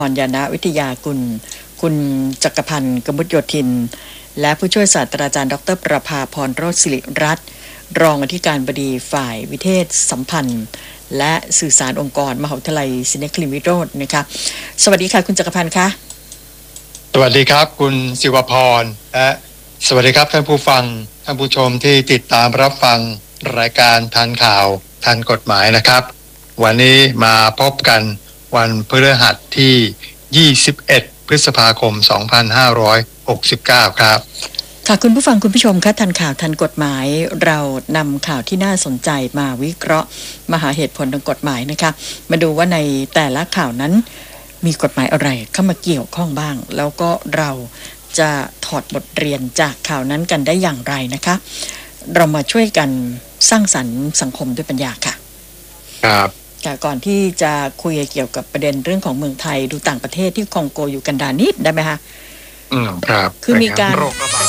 พรญาณวิทยากุลคุณจักรพันธ์กมุตโยธินและผู้ช่วยศาสตราจารย์ดร.ประภาพรโรจน์ศิริรัตน์รองอธิการบดีฝ่ายวิเทศสัมพันธ์และสื่อสารองค์กรมหาวิทยาลัยศรีนครินทร์วิโรจน์นะคะสวัสดีค่ะคุณจักรพันธ์คะสวัสดีครับคุณศิวพรและสวัสดีครับท่านผู้ฟังท่านผู้ชมที่ติดตามรับฟังรายการทันข่าวทันกฎหมายนะครับวันนี้มาพบกันวันพฤหัสที่21พฤษภาคม2569ครับค่ะคุณผู้ฟังคุณผู้ชมคะทันข่าวทันกฎหมายเรานำข่าวที่น่าสนใจมาวิเคราะห์มาหาเหตุผลทางกฎหมายนะคะมาดูว่าในแต่ละข่าวนั้นมีกฎหมายอะไรเข้ามาเกี่ยวข้องบ้างแล้วก็เราจะถอดบทเรียนจากข่าวนั้นกันได้อย่างไรนะคะเรามาช่วยกันสร้างสรรค์สังคมด้วยปัญญาค่ะครับก่อนที่จะคุยเกี่ยวกับประเด็นเรื่องของเมืองไทยดูต่างประเทศที่คองโกยูกันดานิดได้ไหมคะครับคือมีการโรคระ